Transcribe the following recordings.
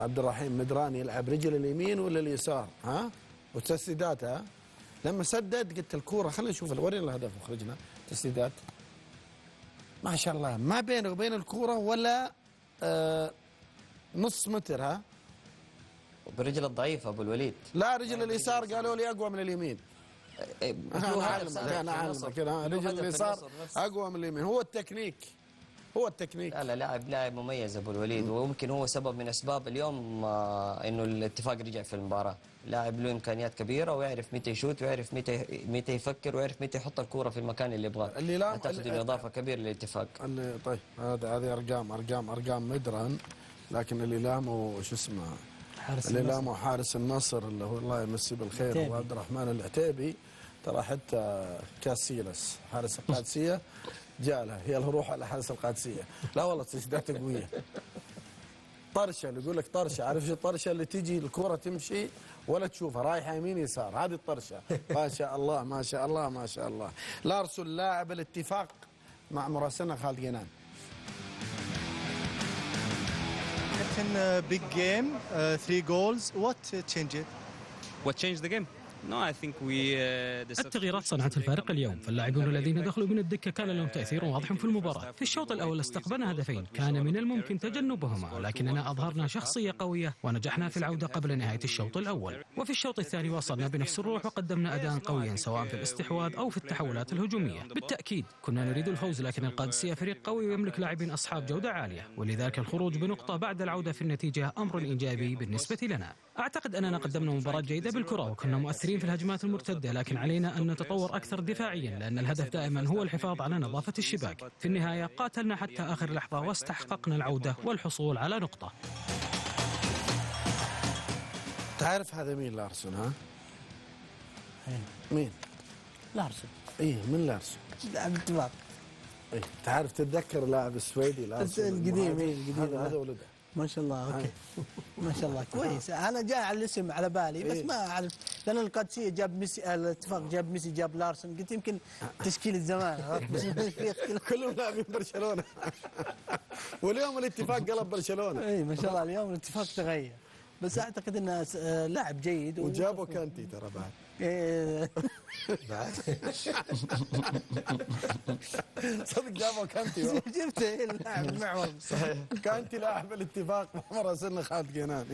عبد الرحيم مدراني يلعب رجل اليمين ولا اليسار؟ ها؟ وتسديداتها لما سدد قلت الكوره خلينا نشوف ورينا الهدف وخرجنا تسديدات ما شاء الله ما بينه وبين الكوره ولا نص متر. ها؟ بالرجل الضعيفه ابو الوليد. لا رجل اليسار قالوا لي اقوى من اليمين. انا اعلمك كذا رجل اليسار اقوى من اليمين. هو التكنيك لا لاعب مميز ابو الوليد، وممكن هو سبب من اسباب اليوم انه الاتفاق رجع في المباراه. لاعب له امكانيات كبيره ويعرف متى يشوت ويعرف متى يفكر ويعرف متى يحط الكوره في المكان اللي يبغاه. اعتقد انه اضافه كبيره للاتفاك. طيب هذه ارقام مدرن، لكن اللي لامه شو اسمه اللي لامه حارس النصر اللي هو الله يمسيه بالخير هو عبد الرحمن العتيبي. ترى حتى كاسيلس حارس القادسيه جاء له يلا روح على حارس القادسيه. لا والله تسديداته قويه. طرشه اللي يقول لك طرشه، عارف شو الطرشه اللي تجي الكره تمشي ولا تشوفها رايحه يمين يسار، هذه الطرشه. ما شاء الله ما شاء الله ما شاء الله. لارسون لاعب الاتفاق مع مراسلنا خالد جنان. Captain, big game, 3 goals. What changed it? What changed the game? No, I think التغييرات صنعت الفارق اليوم، فاللاعبون الذين دخلوا من الدكة كان لهم تأثير واضح في المباراة. في الشوط الأول استقبلنا هدفين كان من الممكن تجنبهما، ولكننا أظهرنا شخصية قوية ونجحنا في العودة قبل نهاية الشوط الأول. وفي الشوط الثاني واصلنا بنفس الروح وقدمنا أداء قويا سواء في الاستحواذ أو في التحولات الهجومية. بالتأكيد كنا نريد الفوز، لكن القادسية فريق قوي ويملك لاعبين أصحاب جودة عالية، ولذلك الخروج بنقطة بعد العودة في النتيجة أمر إيجابي بالنسبة لنا. أعتقد أننا قدمنا مباراة جيدة بالكرة وكنا مؤثرين في الهجمات المرتدة، لكن علينا أن نتطور أكثر دفاعيا لأن الهدف دائما هو الحفاظ على نظافة الشباك. في النهاية قاتلنا حتى آخر لحظة واستحققنا العودة والحصول على نقطة. تعرف هذا مين لارسون؟ ها؟ مين؟ لارسون. ايه من لارسون؟ لاعب الاتفاق. ايه تعرف تتذكر اللاعب السويدي لارسون القديم؟ ايه القديم هذا ولده ما شاء الله. اوكي ما شاء الله كويس. انا جاء على الاسم على بالي بس ما اعرف، لان القادسيه جاب ميسي، الاتفاق جاب ميسي جاب لارسون، قلت يمكن تشكيل الزمان. كلهم لاعبين برشلونه. واليوم الاتفاق قلب برشلونه. اي ما شاء الله اليوم الاتفاق تغير، بس اعتقد انه لاعب جيد. وجابوا كانتي ترى بعد. بعد صدق جابوا كانتي. جبت اللاعب المعوض صحيح. كانتي لاعب الاتفاق مع مراسلنا خالد جنان.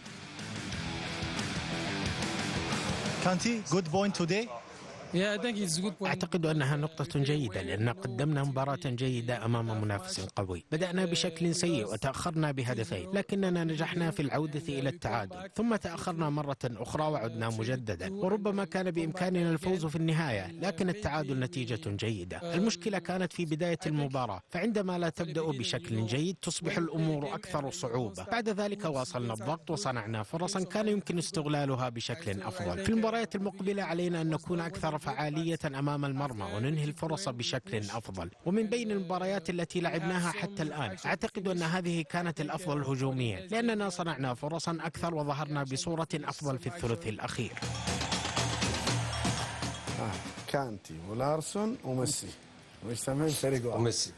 Kanti, good point today. أعتقد أنها نقطة جيدة لأن قدمنا مباراة جيدة أمام منافس قوي. بدأنا بشكل سيء وتأخرنا بهدفين، لكننا نجحنا في العودة إلى التعادل، ثم تأخرنا مرة أخرى وعدنا مجددا، وربما كان بإمكاننا الفوز في النهاية، لكن التعادل نتيجة جيدة. المشكلة كانت في بداية المباراة، فعندما لا تبدأ بشكل جيد تصبح الأمور أكثر صعوبة. بعد ذلك واصلنا الضغط وصنعنا فرصا كان يمكن استغلالها بشكل أفضل. في المباريات المقبلة علينا أن نكون أكثر فعالية أمام المرمى وننهي الفرص بشكل أفضل. ومن بين المباريات التي لعبناها حتى الآن أعتقد أن هذه كانت الأفضل هجوميا، لأننا صنعنا فرصا أكثر وظهرنا بصورة أفضل في الثلث الأخير. كانتي ولارسون وميسي مجتمعين فريق واحد. وميسي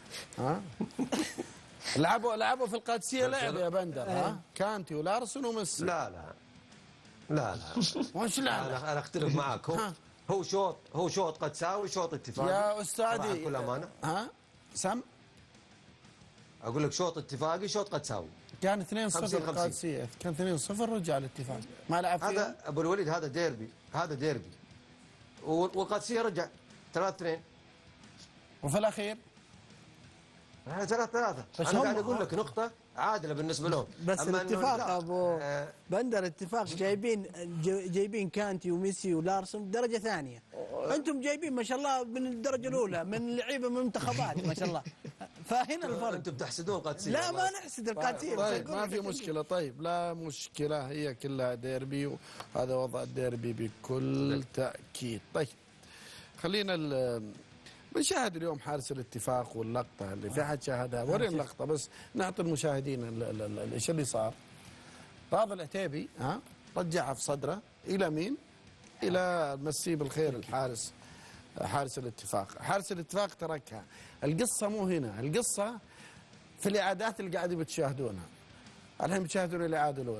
لعبوا في القادسية لعب يا بندر. ها كانتي ولارسون وميسي. لا وش لا انا اختلف معك. هو شوط قد ساوي شوط اتفاقي يا استاذي بكل امانه. ها سم اقول لك شوط اتفاقي شوط قد ساوي. كان 2-0 القادسيه، كان 2-0 رجع الاتفاق ما لعب فيه. هذا ابو الوليد هذا ديربي والقادسيه رجع 3-2 وفي الاخير 3-3. انا قاعد اقول لك نقطه عادله بالنسبه لهم. بس الاتفاق ابو بندر اتفاق جايبين كانتي وميسي ولارسون درجه ثانيه. انتم جايبين ما شاء الله من الدرجه الاولى من لعيبه من منتخبات ما شاء الله. فهنا الفرق. انتم بتحسدون القادسيه. لا ما نحسد القادسيه. طيب ما في مشكله. طيب لا مشكله، هي كلها ديربي وهذا وضع الديربي بكل تاكيد. طيب خلينا بنشاهد اليوم حارس الاتفاق واللقطة اللي في حد شاهدها. ورينا اللقطة بس نعطي المشاهدين ايش اللي صار. راضي العتيبي رجعها في صدره إلى مين؟ إلى مسيه بالخير الحارس حارس الاتفاق. حارس الاتفاق تركها. القصة مو هنا، القصة في الإعادات اللي قاعدين بتشاهدونها. الحين بتشاهدون الإعادة الأولى.